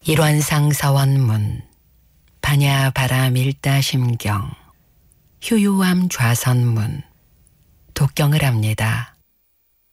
일원상 서원문 반야 바람 일다 심경 휴유암 좌선문 독경을 합니다.